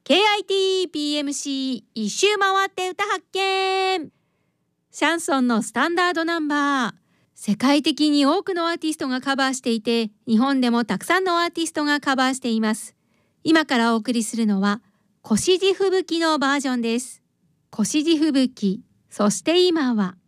KITPMC 一周回って歌発見。シャンソンのスタンダードナンバー。世界的に多くのアーティストがカバーしていて、日本でもたくさんのアーティストがカバーしています。今からお送りするのは越路吹雪のバージョンです。越路吹雪、そして今は。